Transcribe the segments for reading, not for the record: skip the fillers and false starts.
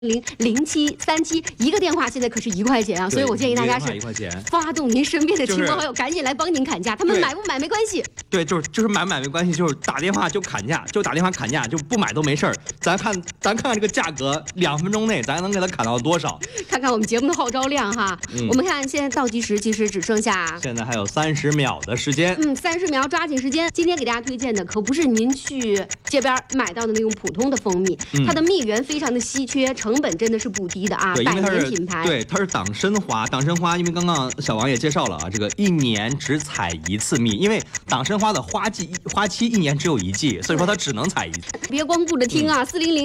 0737一个电话现在可是1块钱啊，所以我建议大家是发动您身边的亲朋好友，赶紧来帮您砍价。他们买不买没关系， 对，就是买不买没关系，就是打电话就砍价，就打电话砍价，就不买都没事儿。咱看看这个价格，2分钟内咱能给它砍到多少？ 看看我们节目的号召量哈。我们看现在倒计时其实只剩下， 现在还有30秒的时间。 30秒，抓紧时间。今天给大家推荐的可不是您去街边买到的那种普通的蜂蜜，它的蜜源非常的稀缺，成本真的是不低的啊，100年品牌。 对，它是党参花，党参花，因为刚刚小王也介绍了啊，这个1年只采1次蜜，因为党参花的花期1年只有1季，所以说它只能采1次。 别光顾着听啊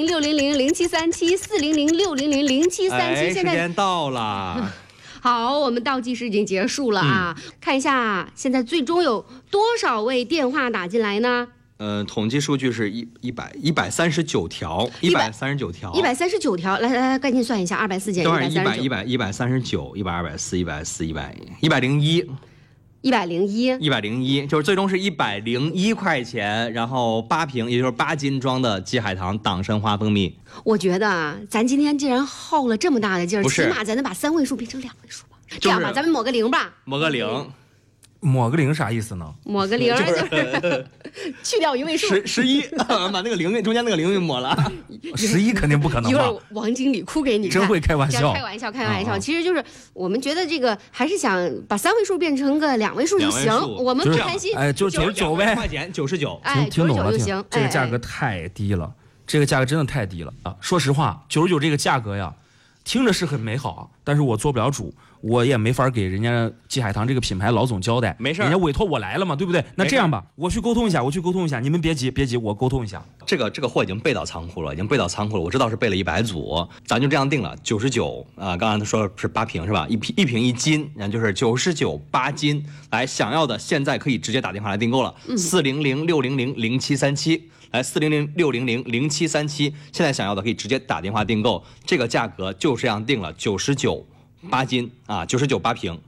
，400-600-0737，400-600-0737， 时间到了。 好，我们倒计时已经结束了啊，看一下现在最终有多少位电话打进来呢？ 统计数据是139条，139条， 来，赶紧算一下，240减139，139、 101，就是最终是101块钱，然后8瓶，也就是8斤装的季海棠党参花蜂蜜。 我觉得啊，咱今天既然耗了这么大的劲儿，起码咱能把3位数变成2位数吧。这样吧，咱们抹个0吧。 抹个0。 抹个0啥意思呢？ 抹个0就是去掉1位数 ，11，把那个0中间那个0给抹了。 11肯定不可能吧？ 一会儿王经理哭给你看， 真会开玩笑。 开玩笑，其实就是我们觉得这个还是想把3位数变成个2位数就行，我们不贪心。 就99呗 ，99， 听懂了就行。 这个价格太低了，这个价格真的太低了啊！说实话，99这个价格呀，听着是很美好，但是我做不了主。我也没法给人家季海棠这个品牌老总交代， 没事， 人家委托我来了嘛，对不对？那这样吧，我去沟通一下，你们别急，我沟通一下。 这个货已经备到仓库了，我知道是备了100组，咱就这样定了，99啊，刚才他说是8瓶是吧？一瓶1斤，那就是99 8斤。来，想要的现在可以直接打电话来订购了，400-600-0737。来400-600-0737，现在想要的可以直接打电话订购，这个价格就这样定了，99 8斤啊，99 8瓶。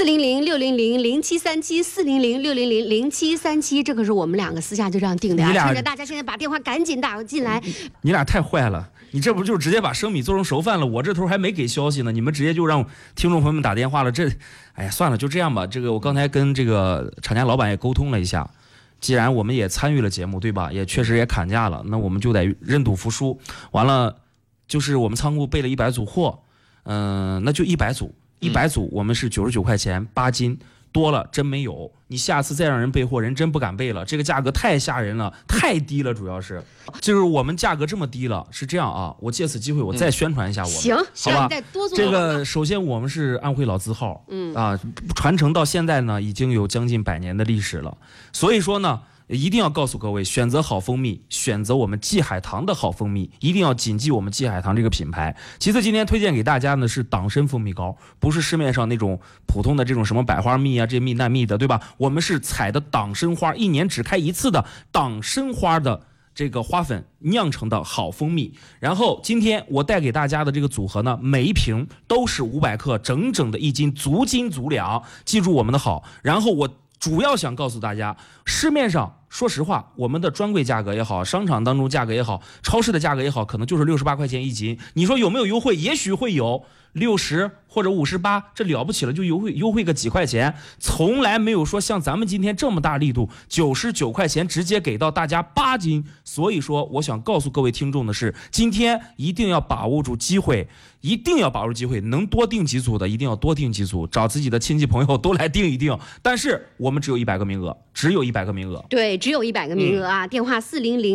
400-600-0737，400-600-0737，这可是我们2个私下就这样定的呀。趁着大家现在把电话赶紧打进来。 你俩太坏了，你这不就是直接把生米做成熟饭了？我这头还没给消息呢，你们直接就让听众朋友们打电话了。哎呀，算了，就这样吧。这个我刚才跟这个厂家老板也沟通了一下。既然我们也参与了节目，对吧？也确实也砍价了，那我们就得认赌服输。完了，就是我们仓库备了100组货，那就100组，100组我们是99块钱8斤，多了真没有。你下次再让人备货，人真不敢备了。这个价格太吓人了，太低了，主要是就是我们价格这么低了。是这样啊，我借此机会我再宣传一下我们， 行， 好吧？ 再多做这个首先我们是安徽老字号，传承到现在呢，已经有将近100年的历史了。所以说呢，一定要告诉各位，选择好蜂蜜，选择我们季海棠的好蜂蜜，一定要谨记我们季海棠这个品牌。其次，今天推荐给大家呢是党参蜂蜜膏，不是市面上那种普通的这种什么百花蜜啊，这蜜难蜜的，对吧？我们是采的党参花，1年只开1次的党参花的这个花粉酿成的好蜂蜜。然后今天我带给大家的这个组合呢，每一瓶都是500克，整整的1斤，足斤足两，记住我们的好。然后我主要想告诉大家，市面上说实话，我们的专柜价格也好，商场当中价格也好，超市的价格也好，可能就是68块钱1斤。你说有没有优惠？也许会有60或者58，这了不起了，就优惠个几块钱，从来没有说像咱们今天这么大力度，99块钱直接给到大家8斤。所以说，我想告诉各位听众的是，今天一定要把握住机会，能多订几组的一定要多订几组，找自己的亲戚朋友都来订一订。但是我们只有100个名额，对，只有100个名额啊！电话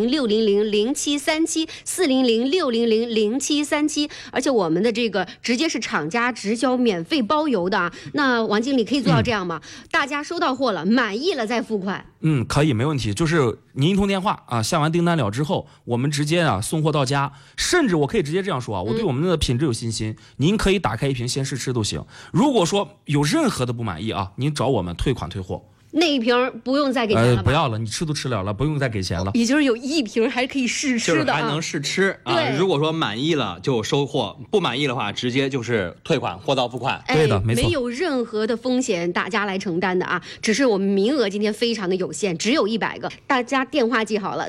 400-600-0737，400-600-0737，而且我们的这个直接是厂家直销免费包邮的啊。那王经理可以做到这样吗？大家收到货了，满意了再付款。 可以，没问题。就是您一通电话啊，下完订单了之后，我们直接送货到家。甚至我可以直接这样说啊，我对我们的品质有信心，您可以打开1瓶先试吃都行。如果说有任何的不满意啊，您找我们退款退货。 那一瓶不用再给钱了吧？ 不要了，你吃都吃了，不用再给钱了。 也就是有1瓶还可以试吃的还能试吃啊。如果说满意了就收货，不满意的话直接就是退款，货到付款。 对的，没错， 没有任何的风险大家来承担的啊，只是我们名额今天非常的有限，只有100个，大家电话记好了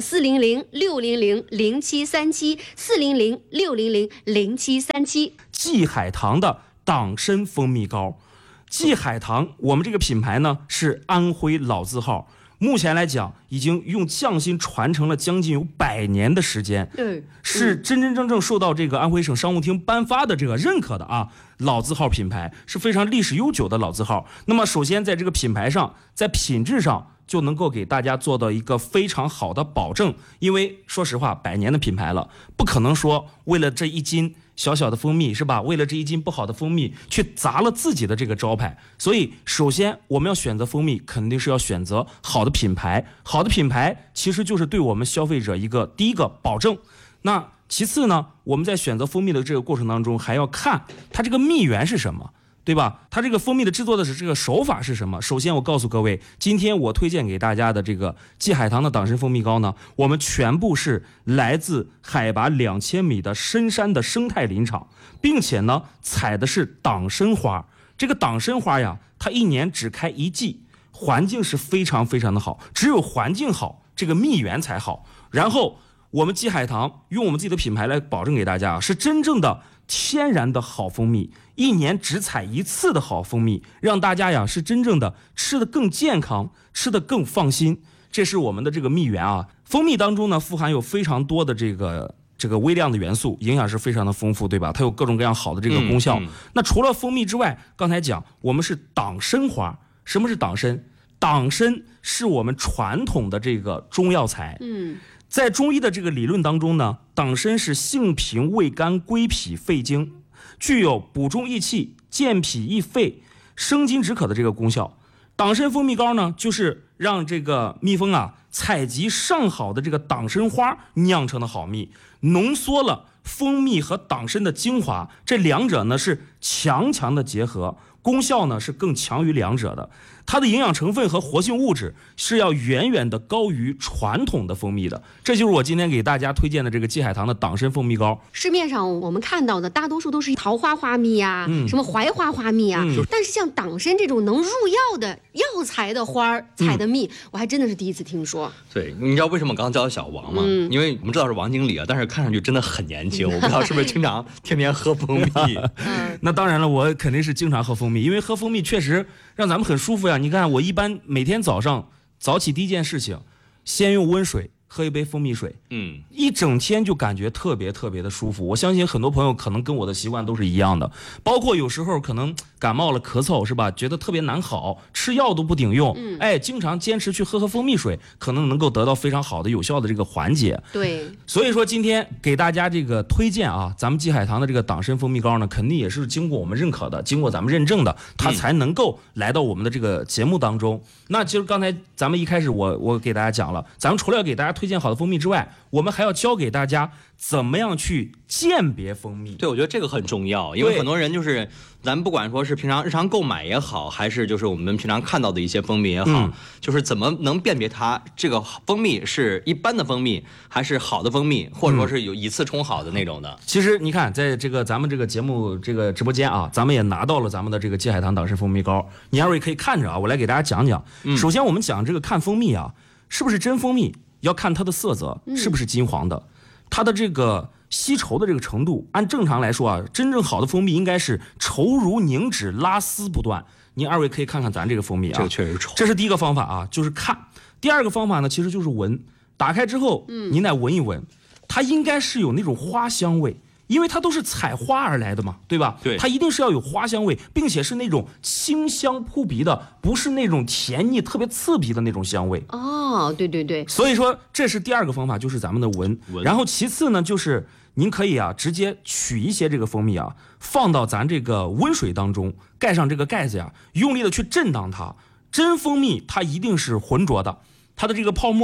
，400-600-0737，400-600-0737。 季海棠的党参蜂蜜膏。季海棠，我们这个品牌呢是安徽老字号，目前来讲已经用匠心传承了将近有100年的时间，是真真正正受到这个安徽省商务厅颁发的这个认可的啊，老字号品牌是非常历史悠久的老字号。那么首先在这个品牌上，在品质上就能够给大家做到一个非常好的保证，因为说实话，100年的品牌了，不可能说为了这1斤小小的蜂蜜是吧？为了这1斤不好的蜂蜜去砸了自己的这个招牌。所以首先我们要选择蜂蜜，肯定是要选择好的品牌。好的品牌其实就是对我们消费者第一个保证。那其次呢，我们在选择蜂蜜的这个过程当中，还要看它这个蜜源是什么，对吧？它这个蜂蜜的制作的这个手法是什么？首先我告诉各位，今天我推荐给大家的这个季海棠的党参蜂蜜膏呢，我们全部是来自海拔2000米的深山的生态林场，并且呢采的是党参花。这个党参花呀，它1年只开1季，环境是非常非常的好，只有环境好，这个蜜源才好。然后我们季海棠用我们自己的品牌来保证给大家，是真正的天然的好蜂蜜，1年只采1次的好蜂蜜，让大家呀是真正的吃得更健康，吃得更放心。这是我们的这个蜜源啊。蜂蜜当中呢富含有非常多的这个微量的元素，营养是非常的丰富，对吧？它有各种各样好的这个功效。那除了蜂蜜之外，刚才讲我们是党参花。什么是党参？党参是我们传统的这个中药材。在中医的这个理论当中呢，党参是性平味甘归脾肺经，具有补中益气、健脾益肺、生津止渴的这个功效。党参蜂蜜膏呢，就是让这个蜜蜂啊采集上好的这个党参花酿成的好蜜，浓缩了蜂蜜和党参的精华，这两者呢是强强的结合，功效呢是更强于两者的。它的营养成分和活性物质是要远远的高于传统的蜂蜜的，这就是我今天给大家推荐的这个季海棠的党参蜂蜜膏。 市面上我们看到的大多数都是桃花花蜜啊，什么槐花花蜜啊，但是像党参这种能入药的药材的花采的蜜，我还真的是第一次听说。 对，你知道为什么我刚叫小王吗？因为我们知道是王经理啊，但是看上去真的很年轻，我不知道是不是经常天天喝蜂蜜。 那当然了，我肯定是经常喝蜂蜜，因为喝蜂蜜确实让咱们很舒服呀。你看我一般每天早上早起第一件事情，先用温水喝一杯蜂蜜水，一整天就感觉特别特别的舒服。我相信很多朋友可能跟我的习惯都是一样的，包括有时候可能感冒了咳嗽是吧，觉得特别难好，吃药都不顶用，经常坚持去喝蜂蜜水，可能能够得到非常好的有效的这个缓解。 对， 所以说今天给大家这个推荐啊，咱们季海棠的这个党参蜂蜜膏呢，肯定也是经过我们认可的，经过咱们认证的，它才能够来到我们的这个节目当中。那其实刚才咱们一开始我给大家讲了，咱们除了要给大家推荐好的蜂蜜之外，我们还要教给大家怎么样去鉴别蜂蜜。 对，我觉得这个很重要，因为很多人就是咱们不管说是平常日常购买也好，还是就是我们平常看到的一些蜂蜜也好，就是怎么能辨别它这个蜂蜜是一般的蜂蜜还是好的蜂蜜，或者说是有一次冲好的那种的。 其实你看在这个咱们这个节目这个直播间啊，咱们也拿到了咱们的这个季海棠党参蜂蜜膏，你二位可以看着啊，我来给大家讲讲。首先我们讲这个看蜂蜜啊，是不是真蜂蜜，要看它的色泽是不是金黄的，它的这个吸稠的这个程度，按正常来说啊，真正好的蜂蜜应该是稠如凝脂，拉丝不断。您二位可以看看咱这个蜂蜜啊， 这个确实稠。 这是第一个方法啊，就是看。第二个方法呢，其实就是闻。打开之后，您来闻一闻，它应该是有那种花香味，因为它都是采花而来的嘛，对吧？ 对， 它一定是要有花香味，并且是那种清香扑鼻的，不是那种甜腻特别刺鼻的那种香味。 哦，对对对。 所以说这是第二个方法，就是咱们的闻。然后其次呢，就是您可以啊，直接取一些这个蜂蜜啊，放到咱这个温水当中，盖上这个盖子呀，用力的去震荡它。真蜂蜜它一定是浑浊的，它的这个泡沫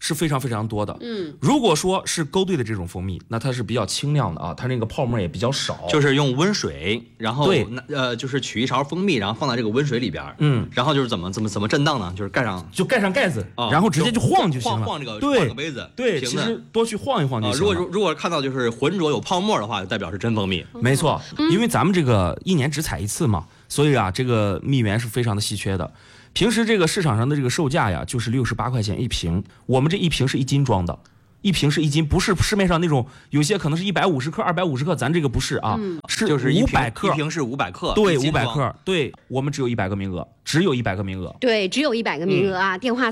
是非常非常多的。如果说是勾兑的这种蜂蜜，那它是比较清亮的啊，它那个泡沫也比较少。 就是用温水，然后对就是取一勺蜂蜜，然后放在这个温水里边，然后就是怎么震荡呢？就是盖上盖子，然后直接就晃就行了。 晃这个对晃个杯子， 对，其实多去晃一晃就行了。 如果看到就是浑浊有泡沫的话，就代表是真蜂蜜。 没错，因为咱们这个一年只采一次嘛，所以啊，这个蜜源是非常的稀缺的。平时这个市场上的这个售价呀，就是68块钱一瓶，我们这一瓶是1斤装的。一瓶是1斤，不是市面上那种有些可能是150克、250克，咱这个不是啊，是就是 500克， 一瓶是500克， 对，500克，对，我们只有100个名额，只有100个名额， 对，只有100个名额啊！电话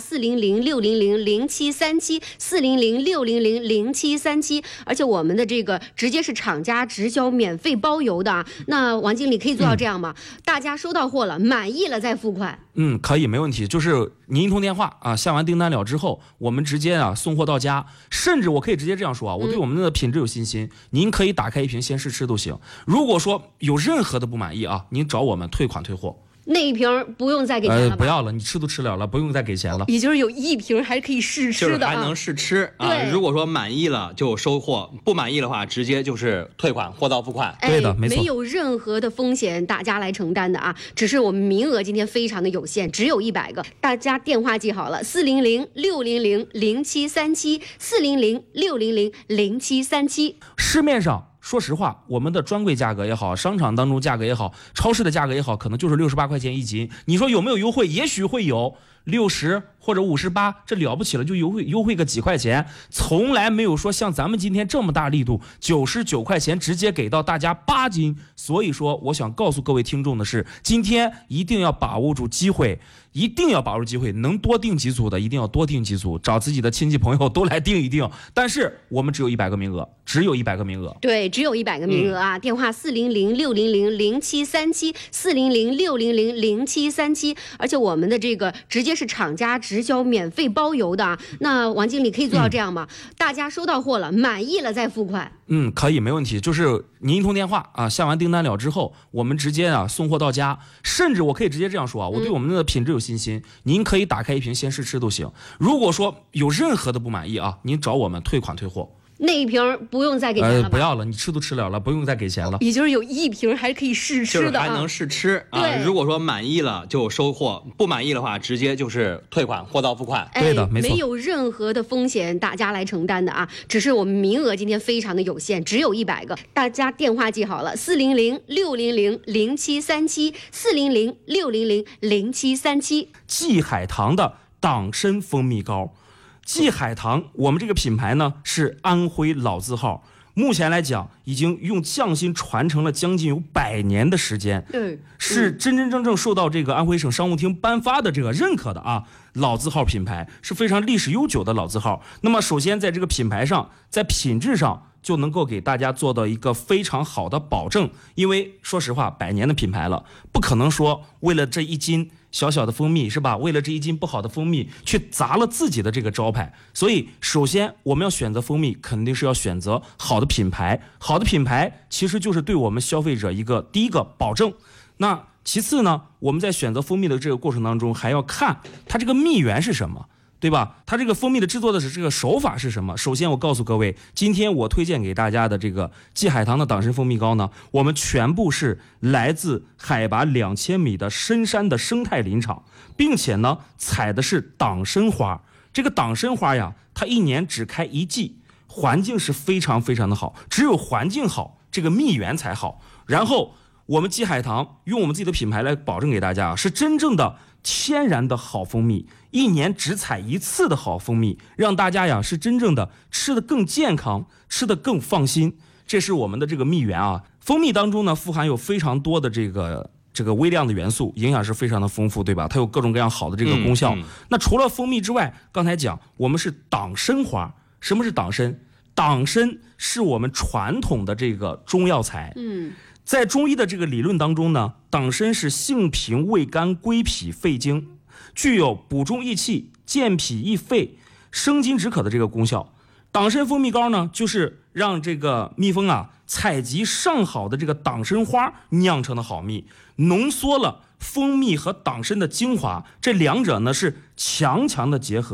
400-600-0737，400-600-0737，而且我们的这个直接是厂家直销，免费包邮的啊！那王经理可以做到这样吗？大家收到货了，满意了再付款。 可以，没问题。就是您一通电话啊，下完订单了之后，我们直接啊送货到家。甚至我可以直接这样说啊，我对我们的品质有信心，您可以打开一瓶先试吃都行。如果说有任何的不满意啊，您找我们退款退货。 那一瓶不用再给钱了吧？ 不要了，你吃都吃了，不用再给钱了。 也就是有一瓶还可以试吃的， 就是还能试吃啊。如果说满意了就收货，不满意的话直接就是退款，货到付款。 对的，没错， 没有任何的风险大家来承担的啊，只是我们名额今天非常的有限，只有100个。大家电话记好了，400-600-0737，400-600-0737。 市面上说实话，我们的专柜价格也好，商场当中价格也好，超市的价格也好，可能就是68块钱一斤。你说有没有优惠？也许会有60或者58，这了不起了，就优惠个几块钱，从来没有说像咱们今天这么大力度，99块钱直接给到大家8斤。所以说，我想告诉各位听众的是，今天一定要把握住机会。一定要把握机会，能多订几组的一定要多订几组，找自己的亲戚朋友都来订一订。但是我们只有100个名额，只有100个名额。 对，只有100个名额啊！电话400-600-0737，400-600-0737。而且我们的这个直接是厂家直销，免费包邮的啊！那王经理可以做到这样吗？大家收到货了，满意了再付款。 可以，没问题。就是您一通电话啊，下完订单了之后，我们直接啊送货到家。甚至我可以直接这样说啊，我对我们的品质有信心，您可以打开一瓶先试吃都行。如果说有任何的不满意啊，您找我们退款退货。 那一瓶不用再给钱了吧？ 不要了，你吃都吃了，不用再给钱了。 也就是有一瓶还可以试吃的啊， 就是还能试吃啊。如果说满意了就收货，不满意的话直接就是退款，货到付款。 对的，没错， 没有任何的风险大家来承担的啊，只是我们名额今天非常的有限，只有100个。大家电话记好了，400-600-0737，400-600-0737。 季海棠的党参蜂蜜膏。季海棠，我们这个品牌呢是安徽老字号，目前来讲已经用匠心传承了将近有100年的时间，是真正受到这个安徽省商务厅颁发的这个认可的啊，老字号品牌是非常历史悠久的老字号。那么首先在这个品牌上，在品质上就能够给大家做到一个非常好的保证，因为说实话，100年的品牌了，不可能说为了这1斤小小的蜂蜜是吧？为了这1斤不好的蜂蜜去砸了自己的这个招牌。所以首先我们要选择蜂蜜，肯定是要选择好的品牌。好的品牌其实就是对我们消费者第一个保证。那其次呢，我们在选择蜂蜜的这个过程当中，还要看它这个蜜源是什么，对吧？它这个蜂蜜的制作的这个手法是什么？首先我告诉各位，今天我推荐给大家的这个季海棠的党参蜂蜜膏呢，我们全部是来自海拔2000米的深山的生态林场，并且呢采的是党参花。这个党参花呀，它1年只开1季，环境是非常非常的好，只有环境好，这个蜜源才好。然后我们季海棠用我们自己的品牌来保证给大家，是真正的天然的好蜂蜜，1年只采1次的好蜂蜜，让大家呀是真正的吃得更健康，吃得更放心。这是我们的这个蜜源啊。蜂蜜当中呢富含有非常多的这个微量的元素，营养是非常的丰富，对吧？它有各种各样好的这个功效。那除了蜂蜜之外，刚才讲我们是党参花。什么是党参？党参是我们传统的这个中药材。在中医的这个理论当中呢，党参是性平味甘归脾肺经，具有补中益气、健脾益肺、生津止渴的这个功效。党参蜂蜜膏呢，就是让这个蜜蜂啊采集上好的这个党参花酿成的好蜜，浓缩了蜂蜜和党参的精华，这两者呢是强的结合，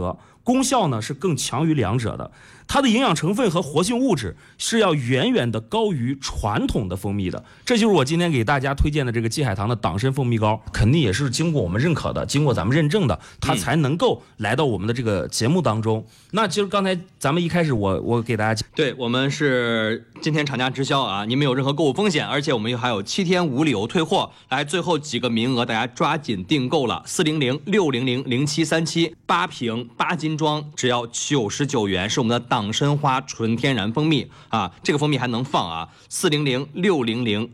功效呢是更强于两者的。它的营养成分和活性物质是要远远的高于传统的蜂蜜的，这就是我今天给大家推荐的这个季海棠的党参蜂蜜膏，肯定也是经过我们认可的，经过咱们认证的，它才能够来到我们的这个节目当中。那其实刚才咱们一开始我给大家对，我们是今天厂家直销啊，您没有任何购物风险，而且我们还有7天无理由退货。来，最后几个名额大家抓紧订购了，400-600-0737，8瓶8斤装，只要99元，是我们的党参花纯天然蜂蜜啊，这个蜂蜜还能放啊，400-600